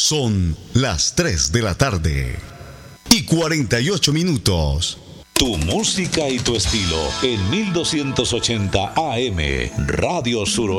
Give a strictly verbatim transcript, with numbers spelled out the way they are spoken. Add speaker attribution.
Speaker 1: Son las tres de la tarde y cuarenta y ocho minutos.
Speaker 2: Tu música y tu estilo en mil doscientos ochenta A M Radio Suroeste.